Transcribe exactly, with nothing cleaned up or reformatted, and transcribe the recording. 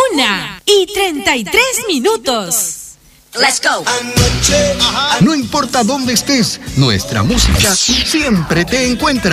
Una y treinta y tres minutos. Let's go. No importa dónde estés, nuestra música siempre te encuentra.